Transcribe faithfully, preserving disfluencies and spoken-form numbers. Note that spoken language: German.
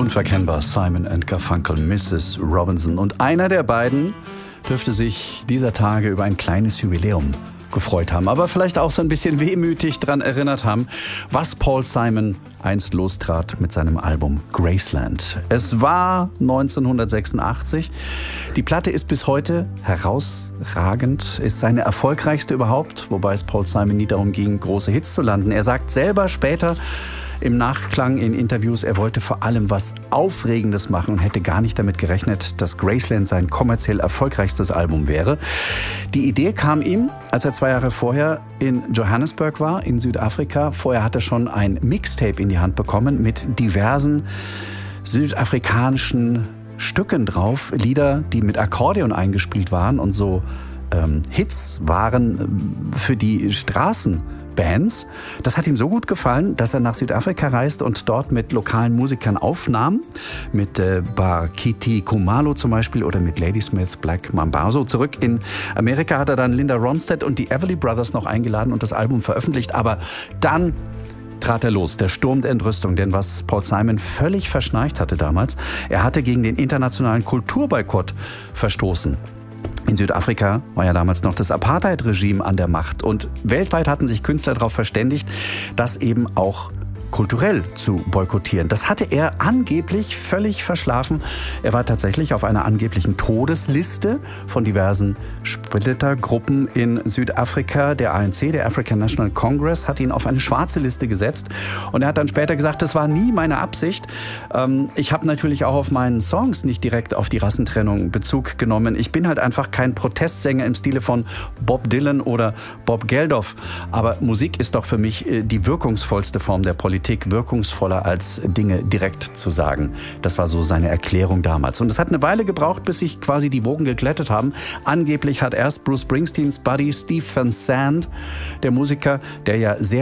Unverkennbar, Simon and Garfunkel, Misses Robinson. Und einer der beiden dürfte sich dieser Tage über ein kleines Jubiläum gefreut haben, aber vielleicht auch so ein bisschen wehmütig daran erinnert haben, was Paul Simon einst lostrat mit seinem Album Graceland. Es war neunzehnhundertsechsundachtzig. Die Platte ist bis heute herausragend, ist seine erfolgreichste überhaupt, wobei es Paul Simon nie darum ging, große Hits zu landen. Er sagt selber später im Nachklang in Interviews, er wollte vor allem was Aufregendes machen und hätte gar nicht damit gerechnet, dass Graceland sein kommerziell erfolgreichstes Album wäre. Die Idee kam ihm, als er zwei Jahre vorher in Johannesburg war, in Südafrika. Vorher hat er schon ein Mixtape in die Hand bekommen mit diversen südafrikanischen Stücken drauf. Lieder, die mit Akkordeon eingespielt waren und so ähm, Hits waren für die Straßen. Bands. Das hat ihm so gut gefallen, dass er nach Südafrika reist und dort mit lokalen Musikern aufnahm. Mit äh, Bakiti Kumalo zum Beispiel oder mit Ladysmith Black Mambazo. Zurück in Amerika hat er dann Linda Ronstadt und die Everly Brothers noch eingeladen und das Album veröffentlicht. Aber dann trat er los, der Sturm der Entrüstung. Denn was Paul Simon völlig verschnarcht hatte damals, er hatte gegen den internationalen Kulturboykott verstoßen. In Südafrika war ja damals noch das Apartheid-Regime an der Macht und weltweit hatten sich Künstler darauf verständigt, dass eben auch kulturell zu boykottieren. Das hatte er angeblich völlig verschlafen. Er war tatsächlich auf einer angeblichen Todesliste von diversen Splittergruppen in Südafrika. Der A N C, der African National Congress, hat ihn auf eine schwarze Liste gesetzt. Und er hat dann später gesagt, das war nie meine Absicht. Ich habe natürlich auch auf meinen Songs nicht direkt auf die Rassentrennung Bezug genommen. Ich bin halt einfach kein Protestsänger im Stile von Bob Dylan oder Bob Geldof. Aber Musik ist doch für mich die wirkungsvollste Form der Politik. Wirkungsvoller als Dinge direkt zu sagen. Das war so seine Erklärung damals. Und es hat eine Weile gebraucht, bis sich quasi die Wogen geglättet haben. Angeblich hat erst Bruce Springsteens Buddy Steve Van Zandt, der Musiker, der ja sehr